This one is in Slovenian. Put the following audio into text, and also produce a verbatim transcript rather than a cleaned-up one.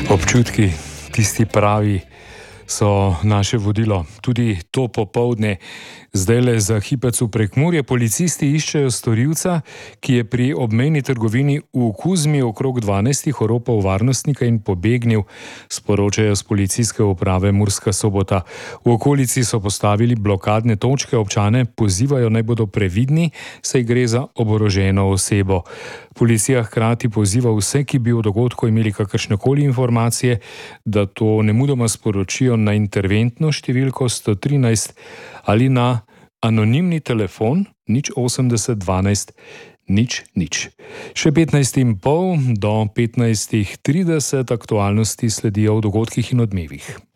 Občutki, tisti pravi, so naše vodilo. Tudi to popoldne, zdaj le za hipec v Prekmurje, policisti iščejo storilca, ki je pri obmejni trgovini v Kuzmi okrog dvanajstih oropal varnostnika in pobegnil, sporočajo z policijske uprave Murska Sobota. V okolici so postavili blokadne točke, občane pozivajo, naj bodo previdni, saj gre za oboroženo osebo. Policija hkrati poziva vse, ki bi o dogodku imeli kakršnekoli informacije, da to nemudoma sporočijo na interventno številko sto trinajst ali na anonimni telefon nič osemdeset dvanajst nič nič. Še petnajst in pol do petnajst trideset aktualnosti sledijo v dogodkih in odmevih.